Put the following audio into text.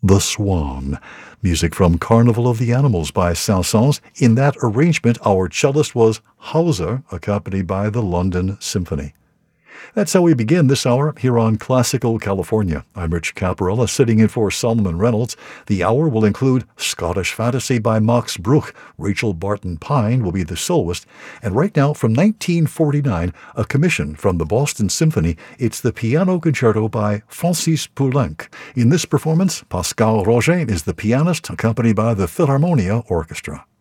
The Swan. Music from Carnival of the Animals by Saint-Saëns. In that arrangement, our cellist was Hauser, accompanied by the London Symphony. That's how we begin this hour here on Classical California. I'm Rich Caparella, sitting in for Solomon Reynolds. The hour will include Scottish Fantasy by Max Bruch. Rachel Barton Pine will be the soloist. And right now, from 1949, a commission from the Boston Symphony. It's the Piano Concerto by Francis Poulenc. In this performance, Pascal Roger is the pianist, accompanied by the Philharmonia Orchestra.